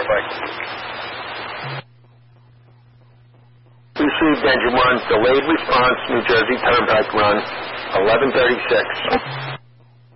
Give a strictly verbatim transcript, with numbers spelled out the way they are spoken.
Perfect. Received engine one, delayed response, New Jersey Turnpike run, eleven thirty-six.